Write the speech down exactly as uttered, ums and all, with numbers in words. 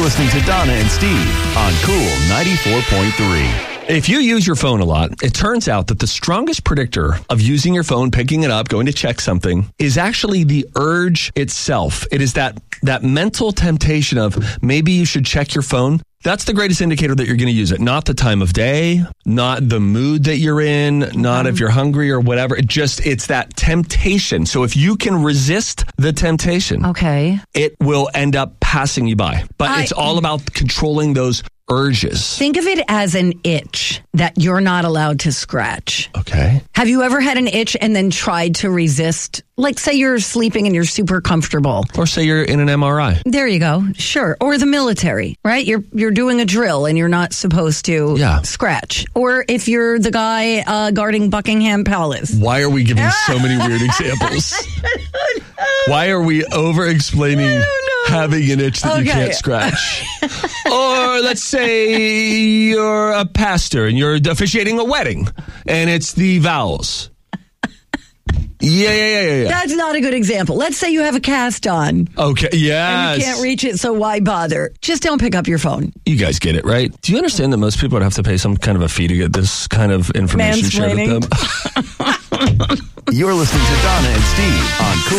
listening to Donna and Steve on Cool ninety-four point three. If you use your phone a lot, it turns out that the strongest predictor of using your phone, picking it up, going to check something, is actually the urge itself. It is that that mental temptation of maybe you should check your phone. That's the greatest indicator that you're going to use it. Not the time of day, not the mood that you're in, not if you're hungry or whatever. It just, it's that temptation. So if you can resist the temptation, okay, it will end up passing you by. But I, it's all about controlling those urges. Think of it as an itch that you're not allowed to scratch. Okay. Have you ever had an itch and then tried to resist? Like, say you're sleeping and you're super comfortable. Or say you're in an M R I. There you go. Sure. Or the military, right? You're you're doing a drill and you're not supposed to yeah. scratch. Or if you're the guy uh, guarding Buckingham Palace. Why are we giving so many weird examples? Why are we over-explaining having an itch that okay. you can't scratch? Or let's say you're a pastor and you're officiating a wedding and it's the vows. Yeah, yeah, yeah, yeah, yeah. That's not a good example. Let's say you have a cast on. Okay, yes. And you can't reach it, so why bother? Just don't pick up your phone. You guys get it, right? Do you understand that most people would have to pay some kind of a fee to get this kind of information shared with them? You're listening to Donna and Steve on Cool